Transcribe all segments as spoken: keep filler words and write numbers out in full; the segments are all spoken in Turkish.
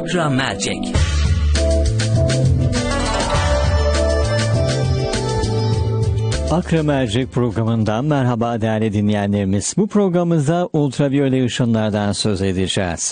Ultra Magic. Ultra Magic programından merhaba değerli dinleyenlerimiz. Bu programımızda ultraviyole ışınlardan söz edeceğiz.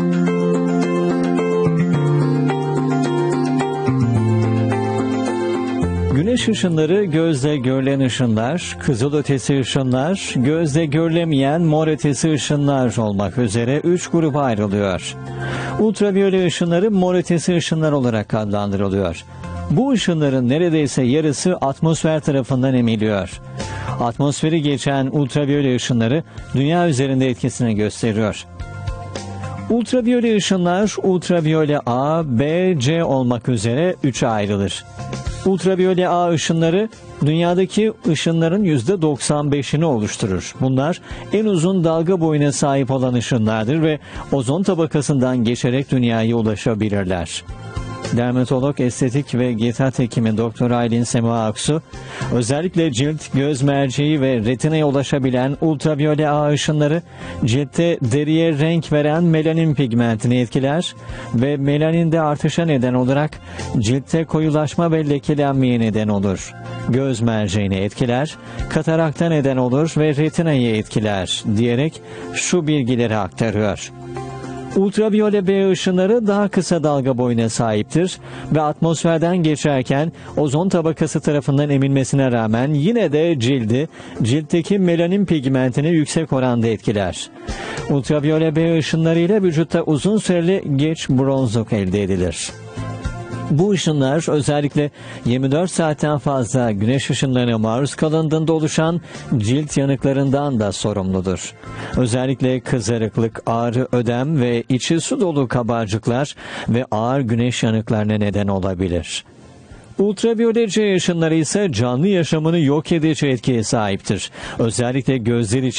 Güneş ışınları gözle görülen ışınlar, kızılötesi ışınlar, gözle görülemeyen mor ötesi ışınlar olmak üzere üç gruba ayrılıyor. Ultraviyole ışınları mor ötesi ışınlar olarak adlandırılıyor. Bu ışınların neredeyse yarısı atmosfer tarafından emiliyor. Atmosferi geçen ultraviyole ışınları dünya üzerinde etkisini gösteriyor. Ultraviyole ışınlar ultraviyole A, B, C olmak üzere üçe ayrılır. Ultraviyole A ışınları dünyadaki ışınların yüzde doksan beşini oluşturur. Bunlar en uzun dalga boyuna sahip olan ışınlardır ve ozon tabakasından geçerek dünyaya ulaşabilirler. Dermatolog, estetik ve geriat hekimi Doktor Aylin Sema Aksu, özellikle cilt, göz merceği ve retinaya ulaşabilen ultraviyole A ışınları ciltte deriye renk veren melanin pigmentini etkiler ve melaninde artışa neden olarak ciltte koyulaşma ve lekelenmeye neden olur. Göz merceğini etkiler, katarakta neden olur ve retinayı etkiler diyerek şu bilgileri aktarıyor. Ultraviyole B ışınları daha kısa dalga boyuna sahiptir ve atmosferden geçerken ozon tabakası tarafından emilmesine rağmen yine de cildi, ciltteki melanin pigmentini yüksek oranda etkiler. Ultraviyole B ışınları ile vücutta uzun süreli geç bronzluk elde edilir. Bu ışınlar özellikle yirmi dört saatten fazla güneş ışınlarına maruz kalındığında oluşan cilt yanıklarından da sorumludur. Özellikle kızarıklık, ağrı, ödem ve içi su dolu kabarcıklar ve ağır güneş yanıklarına neden olabilir. Ultraviyole C ışınları ise canlı yaşamını yok edici etkiye sahiptir. Özellikle gözler için